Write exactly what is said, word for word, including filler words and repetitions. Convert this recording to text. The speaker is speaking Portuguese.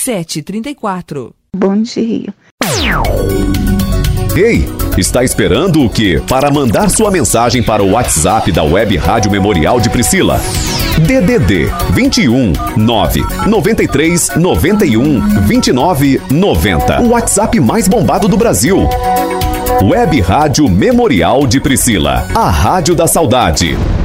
sete três quatro. Bom dia. Ei, está esperando o quê? Para mandar sua mensagem para o WhatsApp da Web Rádio Memorial de Priscila. D D D vinte e um, nove, noventa e três, noventa e um, vinte e nove, noventa. O WhatsApp mais bombado do Brasil. Web Rádio Memorial de Priscila. A Rádio da Saudade.